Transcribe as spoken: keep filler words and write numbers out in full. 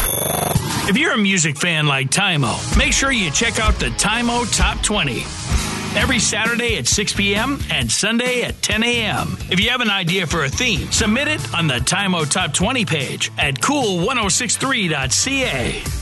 If you're a music fan like Tymo, make sure you check out the Tymo Top twenty. Every Saturday at six p.m. and Sunday at ten a.m. If you have an idea for a theme, submit it on the Tymo Top twenty page at cool ten sixty-three dot c a.